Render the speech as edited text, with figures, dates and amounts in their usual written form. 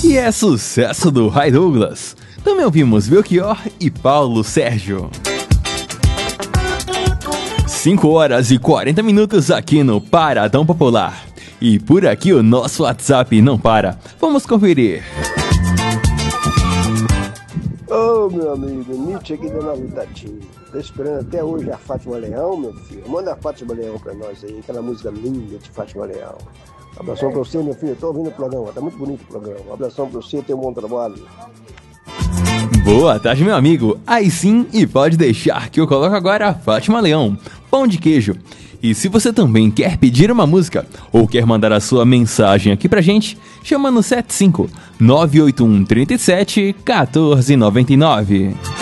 E é sucesso do Ray Douglas. Também ouvimos Belchior e Paulo Sérgio. 5 horas e 40 minutos aqui no Paradão Popular. E por aqui o nosso WhatsApp não para. Vamos conferir. Ô, meu amigo, Nietzsche aqui da Nova Itatinga. Tô esperando até hoje a Fátima Leão, meu filho. Manda a Fátima Leão pra nós aí, aquela música linda de Fátima Leão. Abração pra você, meu filho. Tô ouvindo o programa, tá muito bonito o programa. Abração pra você, tenha um bom trabalho. Boa tarde, meu amigo. Aí sim, e pode deixar que eu coloco agora a Fátima Leão, Pão de Queijo. E se você também quer pedir uma música ou quer mandar a sua mensagem aqui pra gente, chama no 75 981 37 1499.